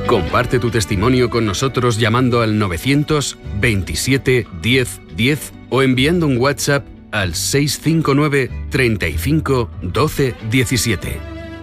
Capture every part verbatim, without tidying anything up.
Comparte tu testimonio con nosotros llamando al novecientos veintisiete diez diez o enviando un WhatsApp al seis cinco nueve treinta y cinco doce diecisiete.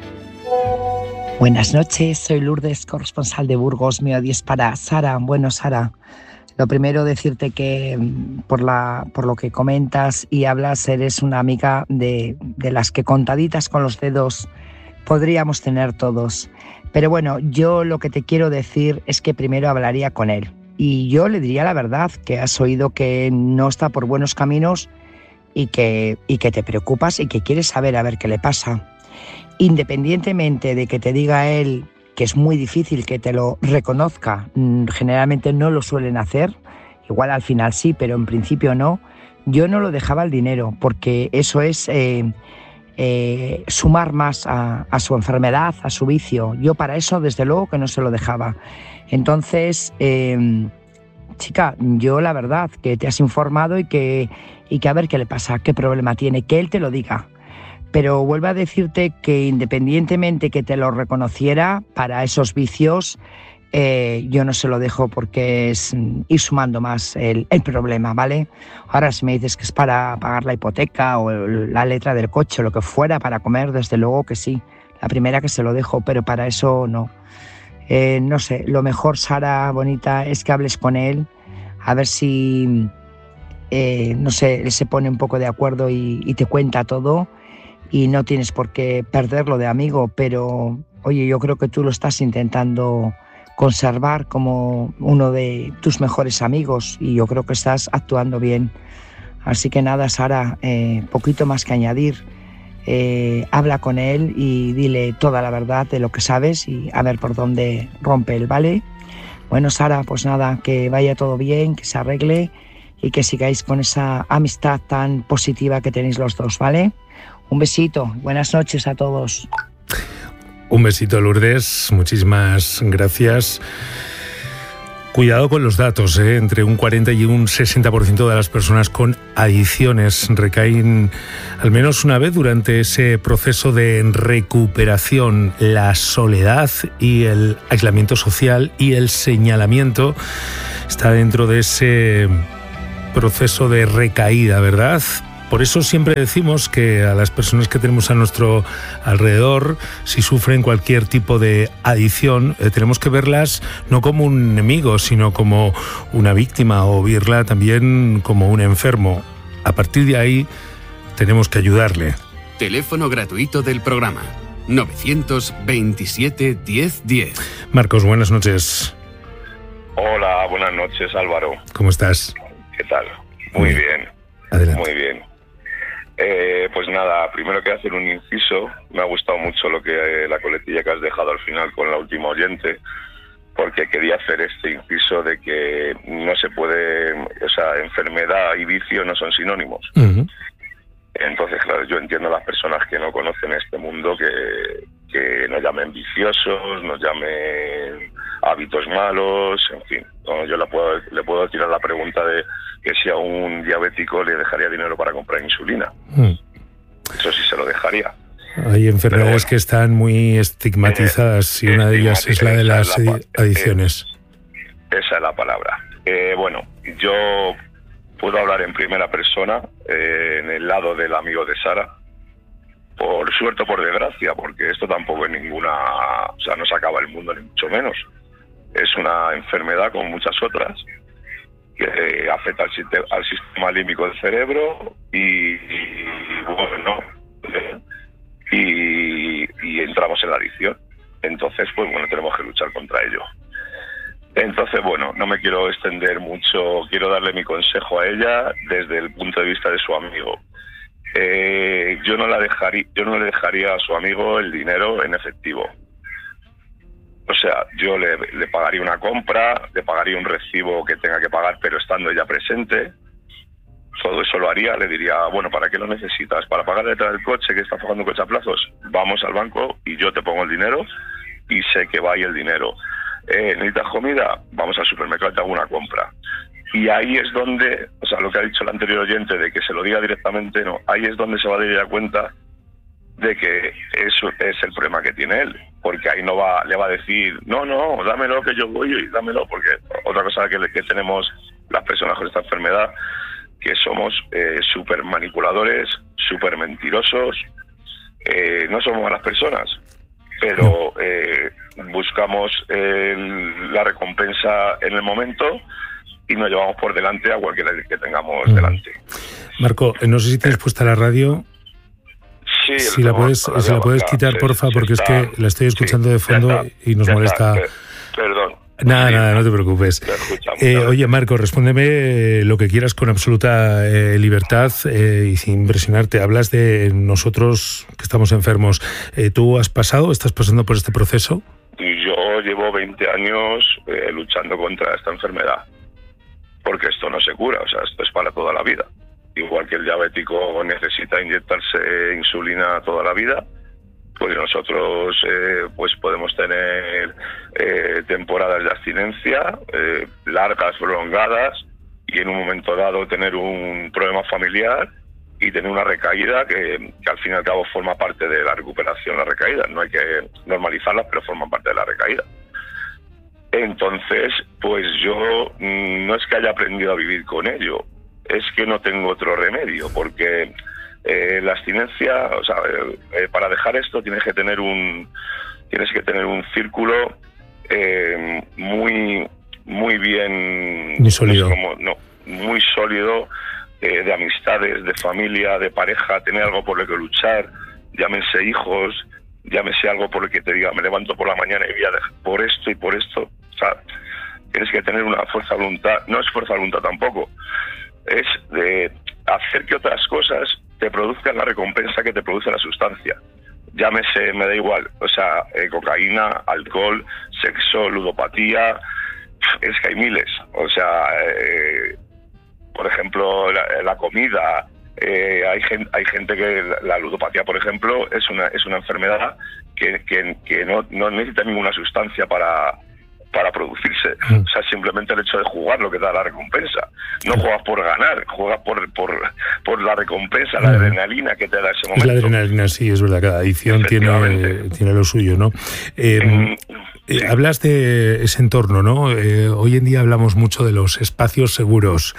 Buenas noches, soy Lourdes, corresponsal de Burgos. Mi audio es para Sara. Bueno, Sara, lo primero decirte que por, la, por lo que comentas y hablas, eres una amiga de, de las que contaditas con los dedos podríamos tener todos. Pero bueno, yo lo que te quiero decir es que primero hablaría con él. Y yo le diría la verdad, que has oído que no está por buenos caminos y que, y que te preocupas y que quieres saber a ver qué le pasa. Independientemente de que te diga él que es muy difícil que te lo reconozca, generalmente no lo suelen hacer, igual al final sí, pero en principio no, yo no lo dejaba el dinero, porque eso es eh, eh, sumar más a, a su enfermedad, a su vicio. Yo para eso desde luego que no se lo dejaba. Entonces, eh, chica, yo la verdad que te has informado y que, y que a ver qué le pasa, qué problema tiene, que él te lo diga. Pero vuelvo a decirte que independientemente que te lo reconociera, para esos vicios eh, yo no se lo dejo, porque es ir sumando más el, el problema, ¿vale? Ahora si me dices que es para pagar la hipoteca o la letra del coche o lo que fuera, para comer, desde luego que sí, la primera que se lo dejo, pero para eso no. Eh, no sé, lo mejor, Sara, bonita, es que hables con él, a ver si, eh, no sé, él se pone un poco de acuerdo y, y te cuenta todo. Y no tienes por qué perderlo de amigo, pero oye, yo creo que tú lo estás intentando conservar como uno de tus mejores amigos y yo creo que estás actuando bien. Así que nada, Sara, eh, poquito más que añadir. Eh, habla con él y dile toda la verdad de lo que sabes y a ver por dónde rompe él, ¿vale? Bueno, Sara, pues nada, que vaya todo bien, que se arregle y que sigáis con esa amistad tan positiva que tenéis los dos, ¿vale? Un besito, buenas noches a todos. Un besito, Lourdes, muchísimas gracias. Cuidado con los datos, ¿eh? Entre un cuarenta y un sesenta por ciento de las personas con adicciones recaen al menos una vez durante ese proceso de recuperación. La soledad y el aislamiento social y el señalamiento está dentro de ese proceso de recaída, ¿verdad? Por eso siempre decimos que a las personas que tenemos a nuestro alrededor, si sufren cualquier tipo de adicción, eh, tenemos que verlas no como un enemigo, sino como una víctima, o verla también como un enfermo. A partir de ahí, tenemos que ayudarle. Teléfono gratuito del programa, novecientos veintisiete diez diez. Marcos, buenas noches. Hola, buenas noches, Álvaro. ¿Cómo estás? ¿Qué tal? Muy bien. Adelante. Muy bien. Eh, pues nada, primero que hacer un inciso. Me ha gustado mucho lo que eh, la coletilla que has dejado al final con la última oyente, porque quería hacer este inciso de que no se puede, o sea, enfermedad y vicio no son sinónimos. Uh-huh. Entonces, claro, yo entiendo a las personas que no conocen este mundo que, que nos llamen viciosos, nos llamen hábitos malos, en fin. No, yo le puedo, le puedo tirar la pregunta de que si a un diabético le dejaría dinero para comprar insulina. Mm. Eso sí se lo dejaría. Hay enfermedades bueno, que están muy estigmatizadas eh, y una de ellas es la de las la, adicciones. Eh, esa es la palabra. Eh, bueno, yo puedo hablar en primera persona, eh, en el lado del amigo de Sara, por suerte o por desgracia, porque esto tampoco es ninguna... O sea, no se acaba el mundo, ni mucho menos. Es una enfermedad como muchas otras, que afecta al sistema, al sistema límbico del cerebro y, y bueno, eh, y, y entramos en la adicción. Entonces, pues bueno, tenemos que luchar contra ello. Entonces, bueno, no me quiero extender mucho, quiero darle mi consejo a ella desde el punto de vista de su amigo. Eh, yo no la dejaría, yo no le dejaría a su amigo el dinero en efectivo. O sea, yo le, le pagaría una compra, le pagaría un recibo que tenga que pagar, pero estando ella presente. Todo eso lo haría, le diría, bueno, ¿para qué lo necesitas? ¿Para pagar detrás del coche que estás pagando coche a plazos? Vamos al banco y yo te pongo el dinero y sé que va ahí el dinero. Eh, ¿Necesitas comida? Vamos al supermercado y te hago una compra. Y ahí es donde, o sea, lo que ha dicho el anterior oyente de que se lo diga directamente, no, ahí es donde se va a dar cuenta de que eso es el problema que tiene él, porque ahí no va, le va a decir, no, no, dámelo que yo voy y dámelo, porque otra cosa que, que tenemos las personas con esta enfermedad, que somos eh, súper manipuladores, súper mentirosos, eh, no somos malas personas, pero eh, buscamos el, la recompensa en el momento y nos llevamos por delante a cualquiera que tengamos mm. delante. Marco, no sé si tienes puesta la radio. Sí, si la puedes, si la puedes quitar, sí, porfa, porque está, es que la estoy escuchando sí, de fondo y nos molesta. Está. Perdón. Nada, sí, nada, no te preocupes. Eh, oye, Marco, respóndeme eh, lo que quieras con absoluta eh, libertad eh, y sin presionarte. Hablas de nosotros que estamos enfermos. Eh, ¿Tú has pasado, estás pasando por este proceso? Yo llevo veinte años eh, luchando contra esta enfermedad, porque esto no se cura, o sea, esto es para toda la vida. Igual que el diabético necesita inyectarse insulina toda la vida, pues nosotros eh, pues podemos tener eh, temporadas de abstinencia eh, largas, prolongadas, y en un momento dado tener un problema familiar y tener una recaída que, que al fin y al cabo forma parte de la recuperación, la recaída. No hay que normalizarlas, pero forman parte de la recaída. Entonces, pues yo no es que haya aprendido a vivir con ello, es que no tengo otro remedio, porque eh, la abstinencia, o sea, eh, para dejar esto tienes que tener un tienes que tener un círculo eh, muy muy bien, muy sólido, no, sé cómo, no muy sólido, eh, de amistades, de familia, de pareja, tener algo por lo que luchar, llámense hijos, llámese algo por el que te diga, me levanto por la mañana y voy a dejar por esto y por esto. O sea, tienes que tener una fuerza de voluntad, no es fuerza de voluntad tampoco, es de hacer que otras cosas te produzcan la recompensa que te produce la sustancia. Llámese, me da igual, o sea, eh, cocaína, alcohol, sexo, ludopatía, es que hay miles. O sea, eh, por ejemplo, la, la comida, eh, hay, gen, hay gente que la ludopatía, por ejemplo, es una es una enfermedad que, que, que no, no necesita ninguna sustancia para... para producirse. Mm. O sea, simplemente el hecho de jugar lo que da la recompensa. No juegas por ganar, juegas por por, por la recompensa, la mm. adrenalina que te da ese momento. Es la adrenalina, sí, es verdad. Cada adicción tiene, tiene lo suyo, ¿no? Eh, mm. Eh, sí. Hablas de ese entorno, ¿no? Eh, hoy en día hablamos mucho de los espacios seguros.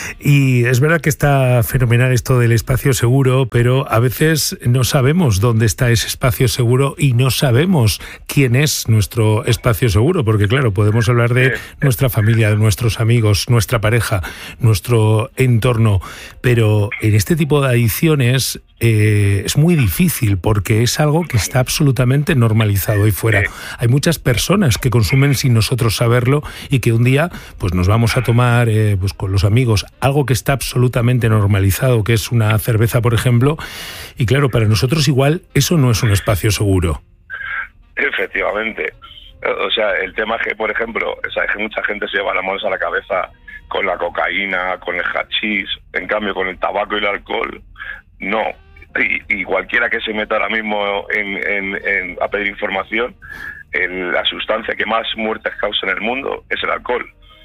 Y es verdad que está fenomenal esto del espacio seguro, pero a veces no sabemos dónde está ese espacio seguro y no sabemos quién es nuestro espacio seguro, porque claro, podemos hablar de nuestra familia, de nuestros amigos, nuestra pareja, nuestro entorno, pero en este tipo de adicciones eh, es muy difícil porque es algo que está absolutamente normalizado ahí fuera. Hay muchas personas que consumen sin nosotros saberlo y que un día pues nos vamos a tomar eh, pues con los amigos algo que está absolutamente normalizado, que es una cerveza, por ejemplo, y claro, para nosotros igual eso no es un espacio seguro. Efectivamente. O sea, el tema es que, por ejemplo, o sea, que mucha gente se lleva las manos a la cabeza con la cocaína, con el hachís, en cambio con el tabaco y el alcohol, no. Y, y cualquiera que se meta ahora mismo en, en, en, a pedir información, el, la sustancia que más muertes causa en el mundo es el alcohol.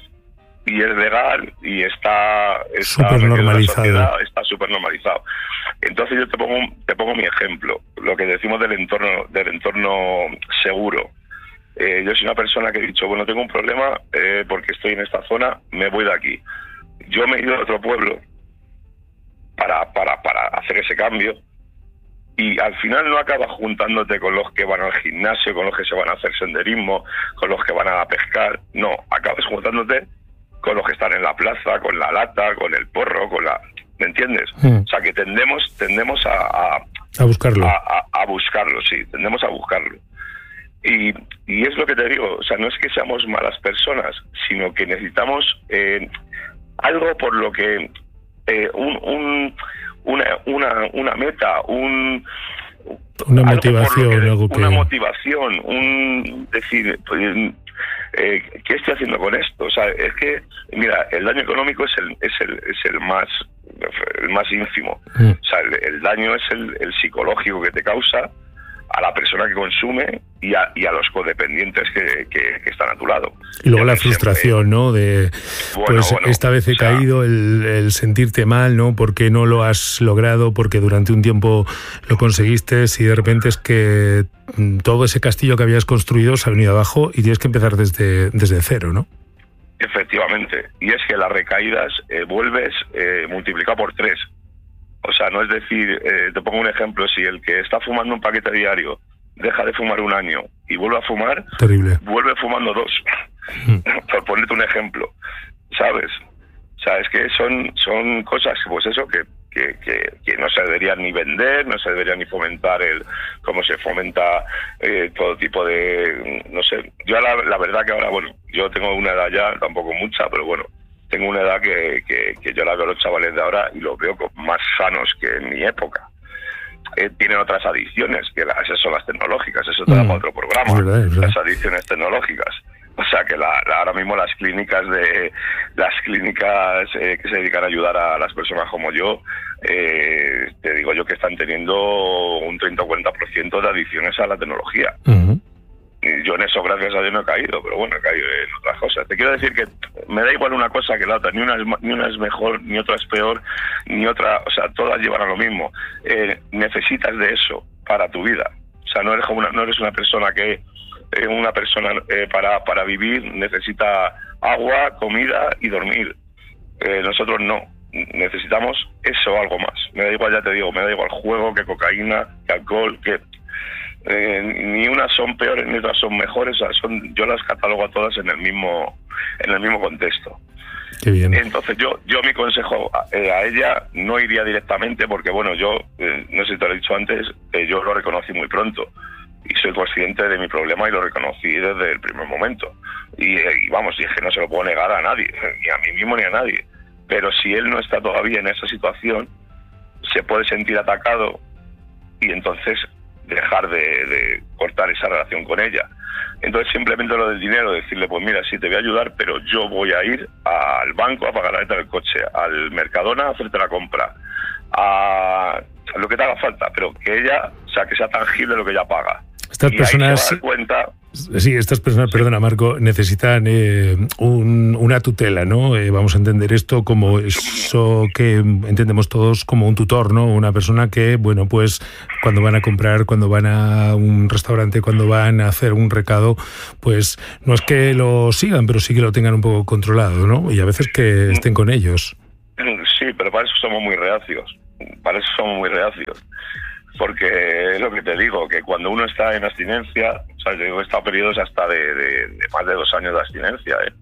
Y es legal y está súper normalizado. Está súper normalizado. Entonces yo te pongo, te pongo mi ejemplo, lo que decimos del entorno, del entorno seguro. Eh, yo soy una persona que he dicho, bueno, tengo un problema eh, porque estoy en esta zona, me voy de aquí. Yo me he ido a otro pueblo para, para, para hacer ese cambio y al final no acabas juntándote con los que van al gimnasio, con los que se van a hacer senderismo, con los que van a pescar. No, acabas juntándote con los que están en la plaza, con la lata, con el porro, con la... ¿Me entiendes? Mm. O sea, que tendemos, tendemos a... A, a buscarlo. A, a, a buscarlo, sí, tendemos a buscarlo. Y, y es lo que te digo, o sea, no es que seamos malas personas, sino que necesitamos eh, algo por lo que eh, un, un, una, una, una meta, un una motivación, algo que, algo que... una motivación, un decir, pues, eh, ¿qué estoy haciendo con esto? O sea, es que, mira, el daño económico es el es el es el más el más ínfimo. Mm. O sea, el, el daño es el, el psicológico que te causa. a la persona que consume y a, y a los codependientes que, que, que están a tu lado. Y luego la frustración, siempre, ¿no? De, bueno, pues bueno, esta vez he o sea, caído, el, el sentirte mal, ¿no? Porque no lo has logrado, porque durante un tiempo lo conseguiste y de repente es que todo ese castillo que habías construido se ha venido abajo y tienes que empezar desde, desde cero, ¿no? Efectivamente. Y es que las recaídas eh, vuelves eh, multiplicado por tres. O sea, no es decir, eh, te pongo un ejemplo, si el que está fumando un paquete diario deja de fumar un año y vuelve a fumar, terrible, vuelve fumando dos, mm. por ponerte un ejemplo, ¿sabes? O sea, es que son, son cosas, pues eso, que, que, que, que no se deberían ni vender, no se deberían ni fomentar el cómo se fomenta eh, todo tipo de, no sé, yo la, la verdad que ahora, bueno, yo tengo una edad ya, tampoco mucha, pero bueno, tengo una edad que, que, que yo la veo a los chavales de ahora y los veo más sanos que en mi época. Eh, tienen otras adicciones, que las, esas son las tecnológicas, eso te da mm. para otro programa, es verdad, es verdad. Las adicciones tecnológicas. O sea que la, la, ahora mismo las clínicas de las clínicas eh, que se dedican a ayudar a las personas como yo, eh, te digo yo que están teniendo un treinta o cuarenta por ciento de adicciones a la tecnología. Uh-huh. Yo en eso, gracias a Dios, no he caído, pero bueno, he caído en otras cosas. Te quiero decir que me da igual una cosa que la otra, ni una es, ni una es mejor, ni otra es peor, ni otra, o sea, todas llevan a lo mismo. Eh, necesitas de eso para tu vida. O sea, no eres como una, no eres una persona que, eh, una persona eh, para, para vivir necesita agua, comida y dormir. Eh, nosotros no. Necesitamos eso o algo más. Me da igual, ya te digo, me da igual juego que cocaína, que alcohol, que... Eh, ni unas son peores ni otras son mejores, o sea, son, yo las catalogo a todas en el mismo en el mismo contexto. Qué bien. Entonces yo yo mi consejo a, eh, a ella no iría directamente porque bueno, yo eh, no sé si te lo he dicho antes, eh, yo lo reconocí muy pronto y soy consciente de mi problema y lo reconocí desde el primer momento y, eh, y vamos, y es que no se lo puedo negar a nadie, ni a mí mismo ni a nadie, pero si él no está todavía en esa situación se puede sentir atacado y entonces dejar de, de cortar esa relación con ella. Entonces simplemente lo del dinero, decirle, pues mira, sí te voy a ayudar, pero yo voy a ir al banco a pagar la letra del coche, al Mercadona a hacerte la compra, a lo que te haga falta, pero que ella, o sea, que sea tangible lo que ella paga. Estas y personas... ahí se va a dar cuenta... Sí, estas personas, perdona Marco, necesitan eh, un, una tutela, ¿no? Eh, vamos a entender esto como eso que entendemos todos como un tutor, ¿no? Una persona que, bueno, pues cuando van a comprar, cuando van a un restaurante, cuando van a hacer un recado, pues no es que lo sigan, pero sí que lo tengan un poco controlado, ¿no? Y a veces que estén con ellos. Sí, pero para eso somos muy reacios. Para eso somos muy reacios. Porque es lo que te digo, que cuando uno está en abstinencia, o sea, yo he estado periodos hasta de, de, de más de dos años de abstinencia, ¿eh?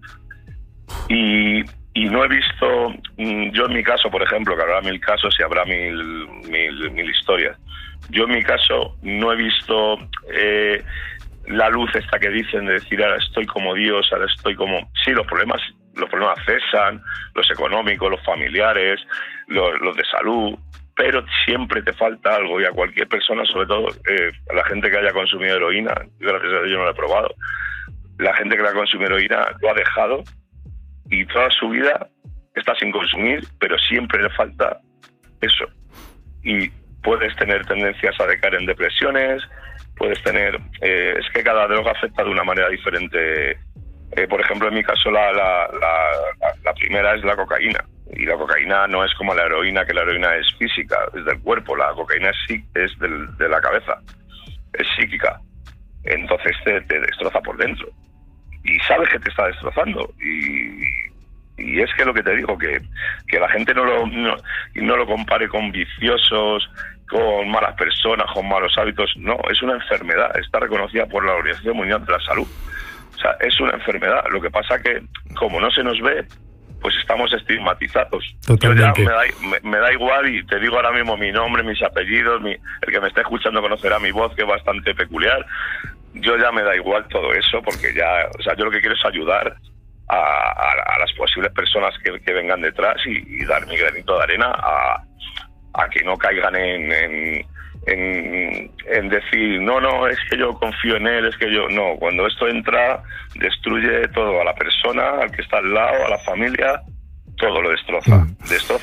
Y, y no he visto, yo en mi caso, por ejemplo, que habrá mil casos y habrá mil, mil, mil historias, yo en mi caso no he visto eh, la luz esta que dicen de decir ahora estoy como Dios, ahora estoy como... Sí, los problemas, los problemas cesan, los económicos, los familiares, los, los de salud... pero siempre te falta algo y a cualquier persona, sobre todo eh, a la gente que haya consumido heroína, gracias a Dios yo no lo he probado, la gente que la consume heroína lo ha dejado y toda su vida está sin consumir, pero siempre le falta eso. Y puedes tener tendencias a decaer en depresiones, puedes tener... Eh, es que cada droga afecta de una manera diferente. Eh, por ejemplo, en mi caso la, la, la, la, la primera es la cocaína. Y la cocaína no es como la heroína, que la heroína es física, es del cuerpo. La cocaína es, es del, de la cabeza, es psíquica. Entonces te, te destroza por dentro. Y sabes que te está destrozando. Y, y es que lo que te digo, que, que la gente no lo, no, no lo compare con viciosos, con malas personas, con malos hábitos. No, es una enfermedad. Está reconocida por la Organización Mundial de la Salud. O sea, es una enfermedad. Lo que pasa que, como no se nos ve, pues estamos estigmatizados. Totalmente. Yo ya me da, me, me da igual y te digo ahora mismo mi nombre, mis apellidos, mi, el que me esté escuchando conocerá mi voz, que es bastante peculiar. Yo ya me da igual todo eso porque ya, o sea, yo lo que quiero es ayudar a, a, a las posibles personas que, que vengan detrás y, y dar mi granito de arena a, a que no caigan en, en, en, en decir, no, no, es que yo confío en él, es que yo... No, cuando esto entra, destruye todo, a la persona, al que está al lado, a la familia, todo lo destroza, mm. destroza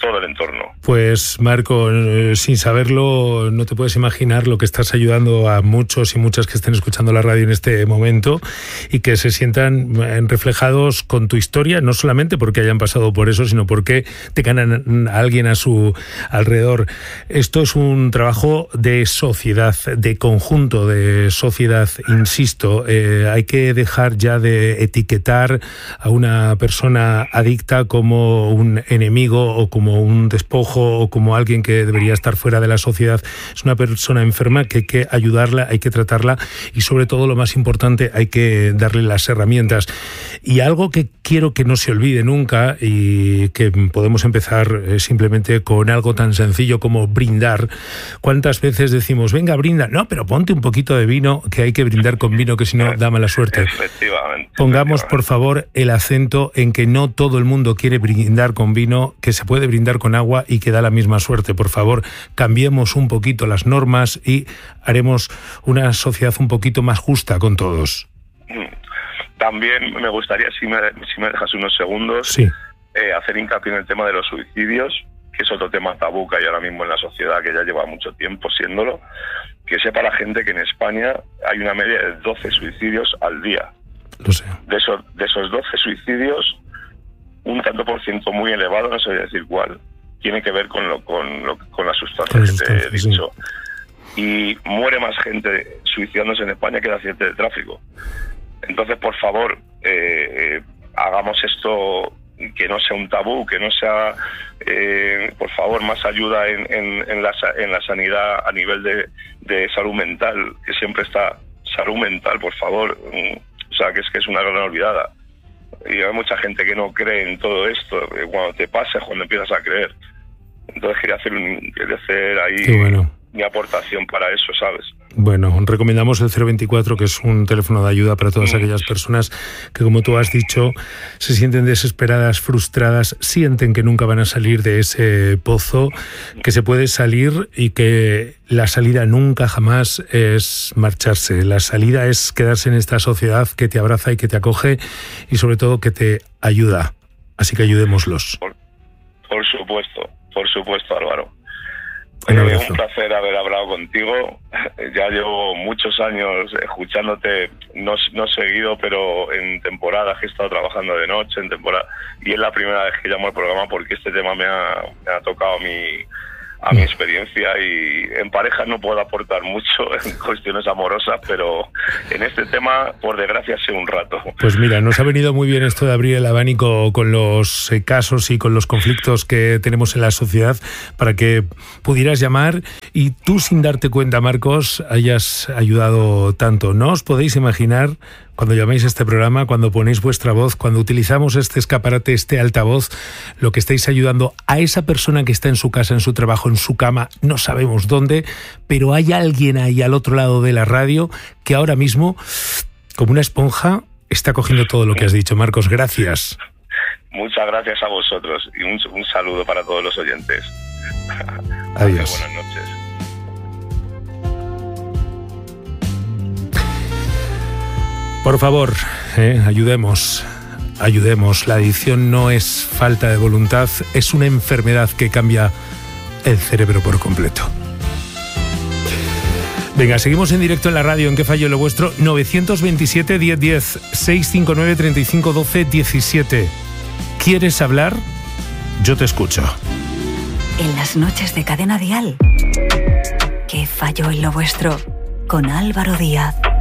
todo el entorno. Pues Marco, eh, sin saberlo, no te puedes imaginar lo que estás ayudando a muchos y muchas que estén escuchando la radio en este momento y que se sientan reflejados con tu historia, no solamente porque hayan pasado por eso, sino porque tengan a alguien a su alrededor. Esto es un trabajo de sociedad, de conjunto de sociedad, insisto. Eh, hay que dejar ya de etiquetar a una persona adicta como un enemigo o como un despojo o como alguien que debería estar fuera de la sociedad. Es una persona enferma que hay que ayudarla, hay que tratarla y sobre todo, lo más importante, hay que darle las herramientas. Y algo que quiero que no se olvide nunca y que podemos empezar eh, simplemente con algo tan sencillo como brindar. ¿Cuántas veces decimos, venga, brinda? No, pero ponte un poquito de vino, que hay que brindar con vino, que si no da mala suerte. Efectivamente. Pongamos, por favor, el acento en que no todo el mundo quiere brindar con vino, que se puede brindar con agua y que da la misma suerte. Por favor, cambiemos un poquito las normas y haremos una sociedad un poquito más justa con todos. También me gustaría, si me, si me dejas unos segundos, sí. eh, hacer hincapié en el tema de los suicidios, que es otro tema tabú que hay ahora mismo en la sociedad, que ya lleva mucho tiempo siéndolo. Que sepa la gente que en España hay una media de doce suicidios al día. Lo sé. De esos, de esos doce suicidios, un tanto por ciento muy elevado, no sé decir cuál, tiene que ver con, lo, con, lo, con las sustancias que te he dicho. Sí. Y muere más gente suicidándose en España que de accidentes de tráfico. Entonces, por favor, eh, eh, hagamos esto, que no sea un tabú, que no sea, eh, por favor, más ayuda en, en, en, la, en la sanidad a nivel de, de salud mental, que siempre está salud mental, por favor. O sea, que es que es una gran olvidada. Y hay mucha gente que no cree en todo esto. Cuando te pasa es cuando empiezas a creer. Entonces quería hacer, un, quería hacer ahí bueno. mi aportación para eso, ¿sabes? Bueno, recomendamos el cero veinticuatro, que es un teléfono de ayuda para todas aquellas personas que, como tú has dicho, se sienten desesperadas, frustradas, sienten que nunca van a salir de ese pozo, que se puede salir y que la salida nunca jamás es marcharse. La salida es quedarse en esta sociedad que te abraza y que te acoge y sobre todo que te ayuda. Así que ayudémoslos. Por, por supuesto, por supuesto, Álvaro. Un, eh, un placer haber hablado contigo. Ya llevo muchos años escuchándote, no, no seguido, pero en temporadas que he estado trabajando de noche, en temporada, y es la primera vez que llamo al programa porque este tema me ha, me ha tocado a mi, a mi experiencia, y en pareja no puedo aportar mucho en cuestiones amorosas, pero en este tema, por desgracia, sé un rato. Pues mira, nos ha venido muy bien esto de abrir el abanico con los casos y con los conflictos que tenemos en la sociedad para que pudieras llamar y tú, sin darte cuenta, Marcos, hayas ayudado tanto. No os podéis imaginar, cuando llaméis a este programa, cuando ponéis vuestra voz, cuando utilizamos este escaparate, este altavoz, lo que estáis ayudando a esa persona que está en su casa, en su trabajo, en su cama, no sabemos dónde, pero hay alguien ahí al otro lado de la radio que ahora mismo, como una esponja, está cogiendo todo lo que has dicho. Marcos, gracias. Muchas gracias a vosotros y un, un saludo para todos los oyentes. Adiós. Buenas noches. Por favor, eh, ayudemos, ayudemos. La adicción no es falta de voluntad, es una enfermedad que cambia el cerebro por completo. Venga, seguimos en directo en la radio. ¿En qué fallo lo vuestro? nueve veintisiete, diez diez, seiscientos cincuenta y nueve, treinta y cinco, doce, diecisiete. ¿Quieres hablar? Yo te escucho. En las noches de Cadena Dial. ¿Qué fallo en lo vuestro? Con Álvaro Díaz.